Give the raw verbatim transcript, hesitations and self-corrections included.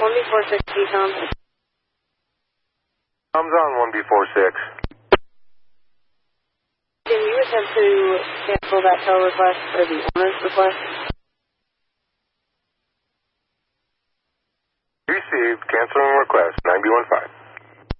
one B four six, T-Com. Tom's on one B four six. Can you attempt to cancel that tow request or the owner's request? Received. Canceling request. nine B one five.